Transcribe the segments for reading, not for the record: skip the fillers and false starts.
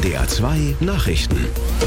SWR 2 Nachrichten.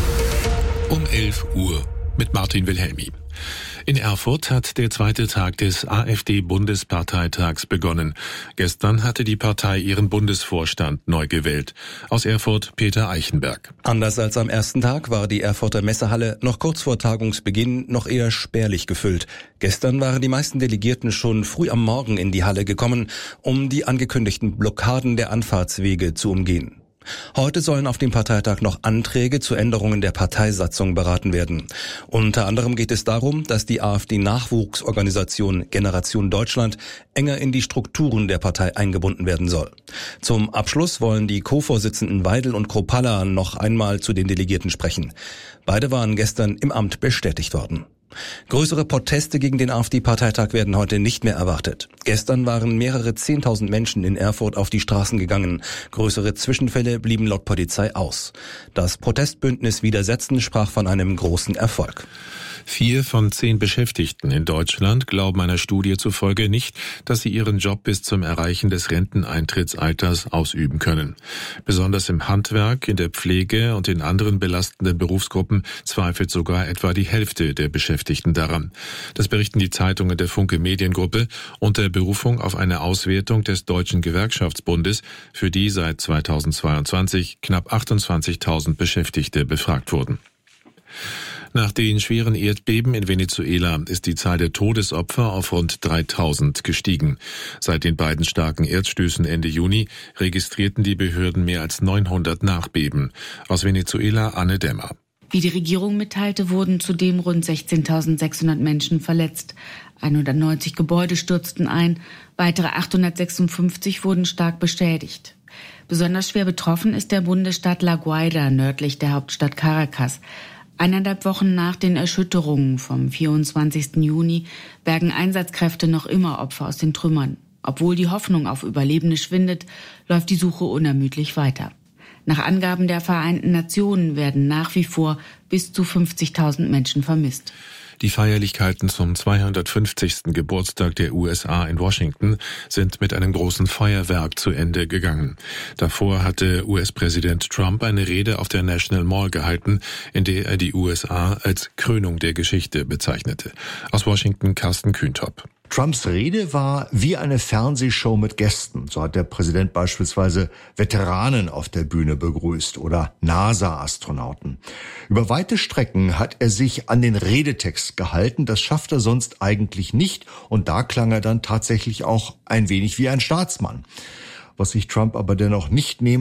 Um 11 Uhr mit Martin Wilhelmi. In Erfurt hat der zweite Tag des AfD-Bundesparteitags begonnen. Gestern hatte die Partei ihren Bundesvorstand neu gewählt. Aus Erfurt Peter Eichenberg. Anders als am ersten Tag war die Erfurter Messehalle noch kurz vor Tagungsbeginn noch eher spärlich gefüllt. Gestern waren die meisten Delegierten schon früh am Morgen in die Halle gekommen, um die angekündigten Blockaden der Anfahrtswege zu umgehen. Heute sollen auf dem Parteitag noch Anträge zu Änderungen der Parteisatzung beraten werden. Unter anderem geht es darum, dass die AfD-Nachwuchsorganisation Generation Deutschland enger in die Strukturen der Partei eingebunden werden soll. Zum Abschluss wollen die Co-Vorsitzenden Weidel und Kropalla noch einmal zu den Delegierten sprechen. Beide waren gestern im Amt bestätigt worden. Größere Proteste gegen den AfD-Parteitag werden heute nicht mehr erwartet. Gestern waren mehrere 10.000 Menschen in Erfurt auf die Straßen gegangen. Größere Zwischenfälle blieben laut Polizei aus. Das Protestbündnis Widersetzen sprach von einem großen Erfolg. 4 von 10 Beschäftigten in Deutschland glauben einer Studie zufolge nicht, dass sie ihren Job bis zum Erreichen des Renteneintrittsalters ausüben können. Besonders im Handwerk, in der Pflege und in anderen belastenden Berufsgruppen zweifelt sogar etwa die Hälfte der Beschäftigten daran. Das berichten die Zeitungen der Funke Mediengruppe unter Berufung auf eine Auswertung des Deutschen Gewerkschaftsbundes, für die seit 2022 knapp 28.000 Beschäftigte befragt wurden. Nach den schweren Erdbeben in Venezuela ist die Zahl der Todesopfer auf rund 3.000 gestiegen. Seit den beiden starken Erdstößen Ende Juni registrierten die Behörden mehr als 900 Nachbeben. Aus Venezuela Anne Dämmer. Wie die Regierung mitteilte, wurden zudem rund 16.600 Menschen verletzt. 190 Gebäude stürzten ein, weitere 856 wurden stark beschädigt. Besonders schwer betroffen ist der Bundesstaat La Guaira nördlich der Hauptstadt Caracas. 1,5 Wochen nach den Erschütterungen vom 24. Juni bergen Einsatzkräfte noch immer Opfer aus den Trümmern. Obwohl die Hoffnung auf Überlebende schwindet, läuft die Suche unermüdlich weiter. Nach Angaben der Vereinten Nationen werden nach wie vor bis zu 50.000 Menschen vermisst. Die Feierlichkeiten zum 250. Geburtstag der USA in Washington sind mit einem großen Feuerwerk zu Ende gegangen. Davor hatte US-Präsident Trump eine Rede auf der National Mall gehalten, in der er die USA als Krönung der Geschichte bezeichnete. Aus Washington Carsten Kühntop. Trumps Rede war wie eine Fernsehshow mit Gästen. So hat der Präsident beispielsweise Veteranen auf der Bühne begrüßt oder NASA-Astronauten. Über weite Strecken hat er sich an den Redetext gehalten. Das schafft er sonst eigentlich nicht. Und da klang er dann tatsächlich auch ein wenig wie ein Staatsmann. Was sich Trump aber dennoch nicht nehmen